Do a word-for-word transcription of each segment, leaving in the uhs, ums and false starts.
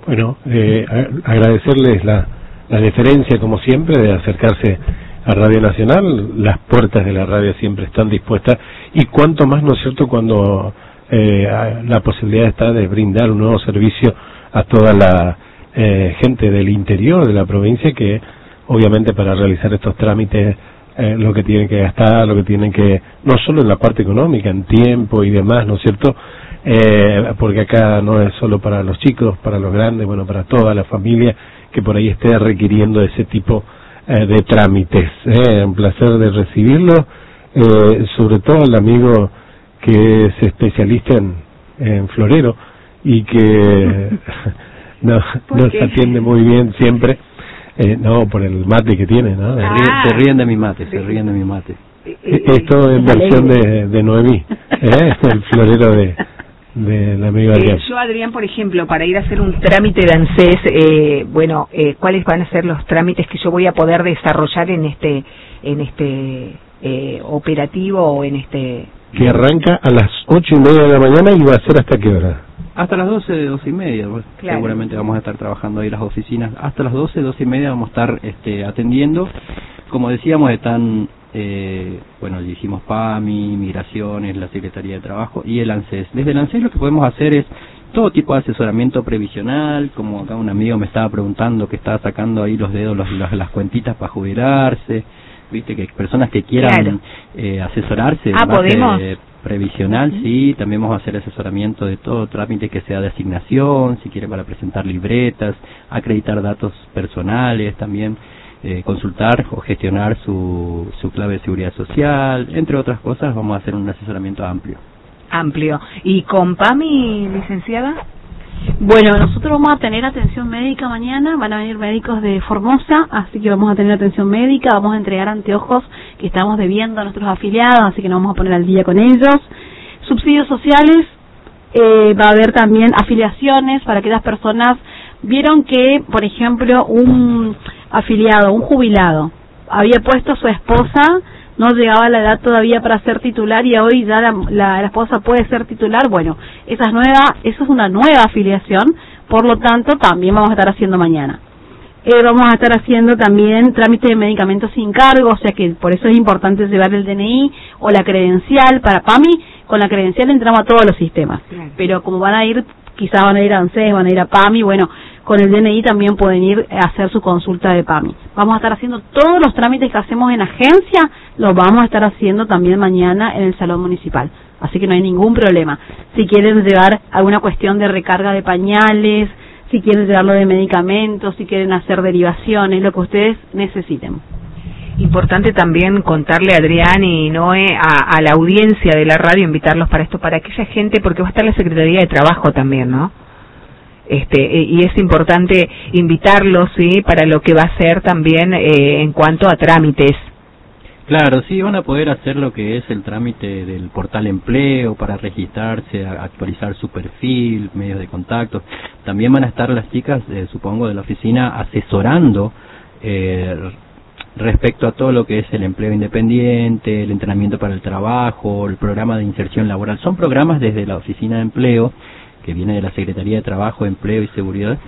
Bueno, eh, agradecerles la, la deferencia, como siempre, de acercarse a Radio Nacional. Las puertas de la radio siempre están dispuestas, y cuanto más, ¿no es cierto?, cuando eh, la posibilidad está de brindar un nuevo servicio a toda la eh, gente del interior de la provincia, que obviamente para realizar estos trámites eh, lo que tienen que gastar, lo que tienen que, no solo en la parte económica, en tiempo y demás, ¿no es cierto?, Eh, porque acá no es solo para los chicos, para los grandes, bueno, para toda la familia que por ahí esté requiriendo ese tipo eh, de trámites. Eh, un placer de recibirlo, eh, sobre todo al amigo que es especialista en, en florero y que no, nos atiende muy bien siempre, eh, no, por el mate que tiene, ¿no? Ah. Se ríen de mi mate, se ríen de mi mate. Esto es versión de, de Noemí, ¿eh? El florero de... del amigo Adrián. Eh, yo, Adrián, por ejemplo, para ir a hacer un trámite de ANSES, eh, bueno, eh, ¿cuáles van a ser los trámites que yo voy a poder desarrollar en este en este eh, operativo o en este...? Que arranca a las ocho y media de la mañana y va a ser ¿hasta qué hora? Hasta las doce, doce y media. Pues, claro. Seguramente vamos a estar trabajando ahí las oficinas. Hasta las doce, doce y media vamos a estar este, atendiendo. Como decíamos, están... Eh, bueno, dijimos PAMI, Migraciones, la Secretaría de Trabajo y el ANSES. Desde el ANSES lo que podemos hacer es todo tipo de asesoramiento previsional, como acá un amigo me estaba preguntando que estaba sacando ahí los dedos, los, las, las cuentitas para jubilarse, viste, que personas que quieran claro. eh, asesorarse ah, ¿podemos? Eh, previsional, uh-huh. Sí, también vamos a hacer asesoramiento de todo trámite que sea de asignación, si quiere para presentar libretas, acreditar datos personales también. Eh, consultar o gestionar su, su clave de seguridad social, entre otras cosas. Vamos a hacer un asesoramiento amplio. Amplio. ¿Y con PAMI, licenciada? Bueno, nosotros vamos a tener atención médica mañana, van a venir médicos de Formosa, así que vamos a tener atención médica, vamos a entregar anteojos que estamos debiendo a nuestros afiliados, así que nos vamos a poner al día con ellos. Subsidios sociales, eh, va a haber también afiliaciones para aquellas personas. Vieron que, por ejemplo, un afiliado, un jubilado, había puesto a su esposa, no llegaba la edad todavía para ser titular y hoy ya la, la, la esposa puede ser titular. Bueno, esa es nueva, eso es una nueva afiliación, por lo tanto también vamos a estar haciendo mañana. Eh, vamos a estar haciendo también trámite de medicamentos sin cargo, o sea que por eso es importante llevar el D N I o la credencial. Para PAMI, con la credencial entramos a todos los sistemas, claro. Pero como van a ir, quizás van a ir a ANSES, van a ir a PAMI, bueno, con el D N I también pueden ir a hacer su consulta de PAMI. Vamos a estar haciendo todos los trámites que hacemos en agencia, los vamos a estar haciendo también mañana en el Salón Municipal. Así que no hay ningún problema. Si quieren llevar alguna cuestión de recarga de pañales, si quieren llevarlo de medicamentos, si quieren hacer derivaciones, lo que ustedes necesiten. Importante también contarle a Adrián y Noé, a, a la audiencia de la radio, invitarlos para esto, para aquella gente, porque va a estar la Secretaría de Trabajo también, ¿no? Este, y es importante invitarlos, sí, para lo que va a ser también eh, en cuanto a trámites. Claro, sí, van a poder hacer lo que es el trámite del portal empleo para registrarse, actualizar su perfil, medios de contacto. También van a estar las chicas, eh, supongo, de la oficina asesorando eh, respecto a todo lo que es el empleo independiente, el entrenamiento para el trabajo, el programa de inserción laboral. Son programas desde la oficina de empleo, que viene de la Secretaría de Trabajo, Empleo y Seguridad,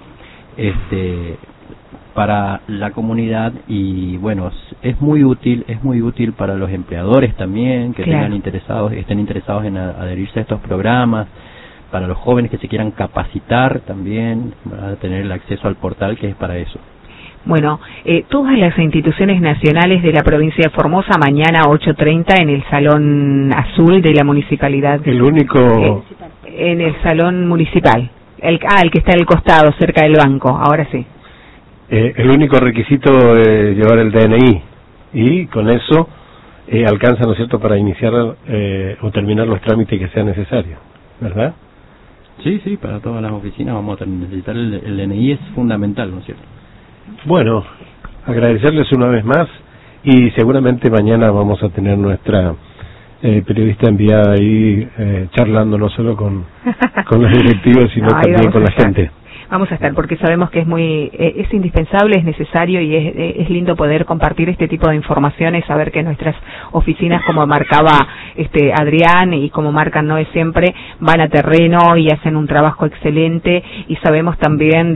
este, para la comunidad. Y bueno, es muy útil, es muy útil para los empleadores también, que claro. tengan interesados, estén interesados en adherirse a estos programas, para los jóvenes que se quieran capacitar también, van a tener el acceso al portal, que es para eso. Bueno, eh, todas las instituciones nacionales de la provincia de Formosa, mañana ocho treinta en el Salón Azul de la Municipalidad. El único... Eh, en el Salón Municipal. El, ah, el que está al costado, cerca del banco, ahora sí. Eh, el único requisito es llevar el D N I, y con eso eh, alcanza, ¿no es cierto?, para iniciar eh, o terminar los trámites que sean necesarios, ¿verdad? Sí, sí, para todas las oficinas vamos a necesitar el, el D N I, es fundamental, ¿no es cierto? Bueno, agradecerles una vez más, y seguramente mañana vamos a tener nuestra eh, periodista enviada ahí eh, charlando no solo con, con los directivos, sino no, también con la gente. Vamos a estar, porque sabemos que es muy eh, es indispensable, es necesario y es, es lindo poder compartir este tipo de informaciones, saber que nuestras oficinas, como marcaba este Adrián y como marcan Noé siempre, van a terreno y hacen un trabajo excelente, y sabemos también